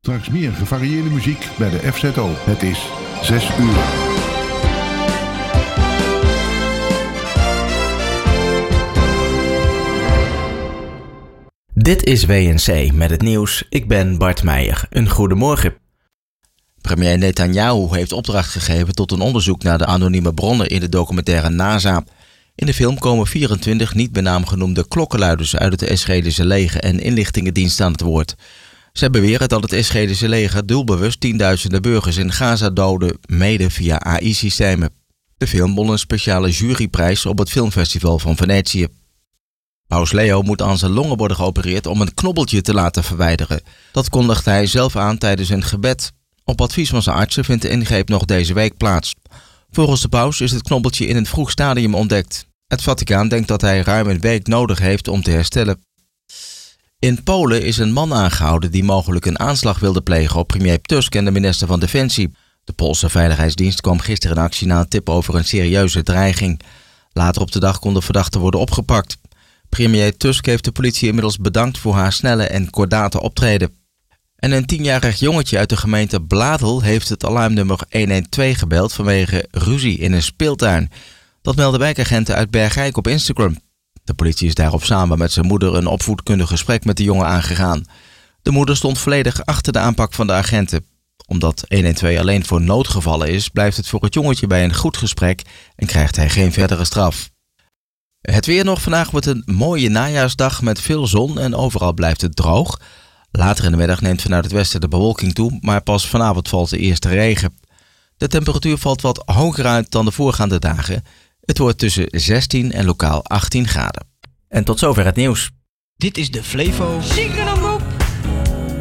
Straks meer gevarieerde muziek bij de FZO. Het is 6 uur. Dit is WNC met het nieuws. Ik ben Bart Meijer. Een goedemorgen. Premier Netanyahu heeft opdracht gegeven tot een onderzoek naar de anonieme bronnen in de documentaire NASA. In de film komen 24 niet bij naam genoemde klokkenluiders uit het Israëlische leger en inlichtingendienst aan het woord. Zij beweren dat het Israëlische leger doelbewust tienduizenden burgers in Gaza doodde, mede via AI-systemen. De film won een speciale juryprijs op het filmfestival van Venetië. Paus Leo moet aan zijn longen worden geopereerd om een knobbeltje te laten verwijderen. Dat kondigde hij zelf aan tijdens een gebed. Op advies van zijn artsen vindt de ingreep nog deze week plaats. Volgens de paus is het knobbeltje in een vroeg stadium ontdekt. Het Vaticaan denkt dat hij ruim een week nodig heeft om te herstellen. In Polen is een man aangehouden die mogelijk een aanslag wilde plegen op premier Tusk en de minister van Defensie. De Poolse Veiligheidsdienst kwam gisteren in actie na een tip over een serieuze dreiging. Later op de dag kon de verdachte worden opgepakt. Premier Tusk heeft de politie inmiddels bedankt voor haar snelle en kordate optreden. En een 10-jarig jongetje uit de gemeente Bladel heeft het alarmnummer 112 gebeld vanwege ruzie in een speeltuin. Dat melden wijkagenten uit Bergijk op Instagram. De politie is daarop samen met zijn moeder een opvoedkundig gesprek met de jongen aangegaan. De moeder stond volledig achter de aanpak van de agenten. Omdat 112 alleen voor noodgevallen is, blijft het voor het jongetje bij een goed gesprek en krijgt hij geen verdere straf. Het weer nog. Vandaag wordt een mooie najaarsdag met veel zon en overal blijft het droog. Later in de middag neemt vanuit het westen de bewolking toe, maar pas vanavond valt de eerste regen. De temperatuur valt wat hoger uit dan de voorgaande dagen. Het wordt tussen 16 en lokaal 18 graden. En tot zover het nieuws. Dit is de Flevo